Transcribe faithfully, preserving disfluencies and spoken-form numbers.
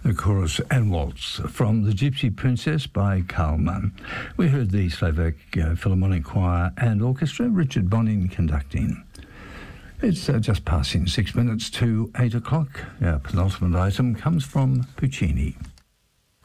The chorus and waltz from The Gypsy Princess by Carl Mann. We heard the Slovak uh, Philharmonic Choir and Orchestra, Richard Bonin conducting. It's uh, just passing six minutes to eight o'clock. Our penultimate item comes from Puccini.